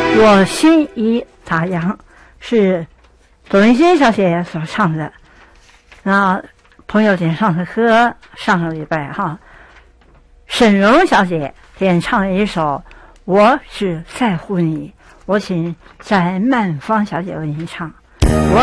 我心已打烊，是董云欣小姐所唱的。那朋友点唱的歌，上个礼拜沈荣小姐点唱了一首《我只在乎你》，我请翟曼芳小姐为您唱。